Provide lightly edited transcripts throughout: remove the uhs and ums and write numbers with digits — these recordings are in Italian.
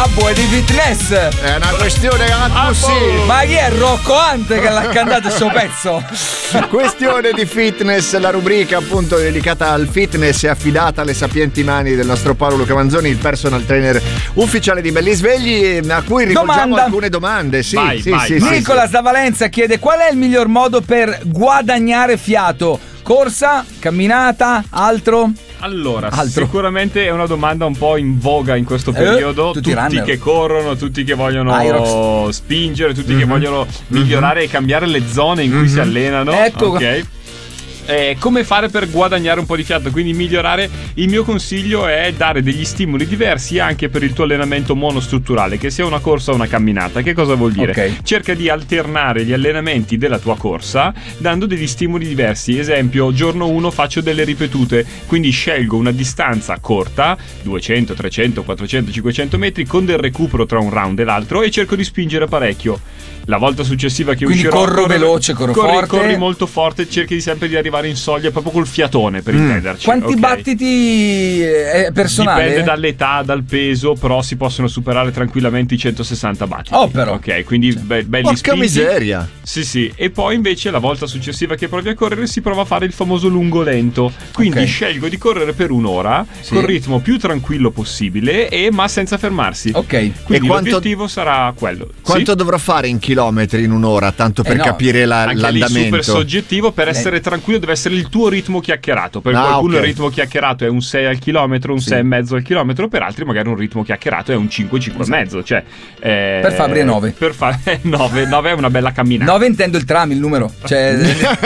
È di fitness. È una questione così. Ma chi è Rocco Hunt che l'ha cantato sto pezzo? Questione di fitness, la rubrica appunto dedicata al fitness è affidata alle sapienti mani del nostro Paolo Luca Manzoni, il personal trainer ufficiale di Belli Svegli, a cui rivolgiamo alcune domande. Sì, vai. Nicolas da Valenza chiede: qual è il miglior modo per guadagnare fiato? Corsa, camminata, altro? Allora, sicuramente è una domanda un po' in voga in questo periodo. Tutti che corrono, tutti che vogliono spingere, tutti che vogliono migliorare e cambiare le zone in cui si allenano. Ecco. Ok. Come fare per guadagnare un po' di fiato, quindi migliorare? Il mio consiglio è dare degli stimoli diversi anche per il tuo allenamento monostrutturale, che sia una corsa o una camminata. Che cosa vuol dire? Okay. Cerca di alternare gli allenamenti della tua corsa dando degli stimoli diversi. Esempio, giorno 1 faccio delle ripetute, quindi scelgo una distanza corta, 200, 300, 400, 500 metri, con del recupero tra un round e l'altro, e cerco di spingere parecchio. La volta successiva che quindi uscirò, corro veloce, corro forte, corri molto forte, cerchi sempre di arrivare in soglia proprio col fiatone, per intenderci. Quanti battiti personali? Dipende dall'età, dal peso, però si possono superare tranquillamente i 160 battiti. Però. Ok, quindi belli Porca spinti. miseria. Sì. E poi invece la volta successiva che provi a correre si prova a fare il famoso lungo lento. Quindi scelgo di correre per un'ora col ritmo più tranquillo possibile ma senza fermarsi. Ok. Quindi l'obiettivo sarà quello. Quanto dovrò fare in chilometri in un'ora, tanto per capire l'andamento? Anche lì super soggettivo. Per essere tranquillo deve essere il tuo ritmo chiacchierato. Per qualcuno il ritmo chiacchierato è un 6 al chilometro, un 6,5 al chilometro. Per altri magari un ritmo chiacchierato è un 5, 5,5. Cioè, per Fabri è 9. Per fare 9 è una bella camminata. 9 intendo il tram, il numero. Cioè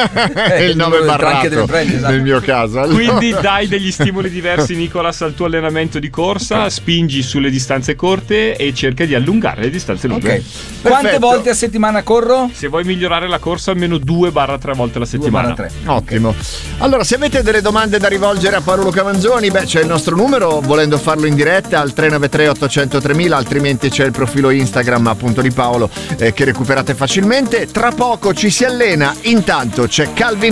è il 9 barrato nel mio caso. Allora. Quindi dai degli stimoli diversi, Nicolas, al tuo allenamento di corsa. Spingi sulle distanze corte e cerca di allungare le distanze lunghe. Quante volte a settimana corro? Se vuoi migliorare la corsa, almeno 2-3 volte alla settimana. 2-3. Ottimo. Allora, se avete delle domande da rivolgere a Paolo Luca Manzoni, c'è il nostro numero, volendo farlo in diretta, al 393 800 3000, altrimenti c'è il profilo Instagram appunto di Paolo che recuperate facilmente. Tra poco ci si allena, intanto c'è Calvin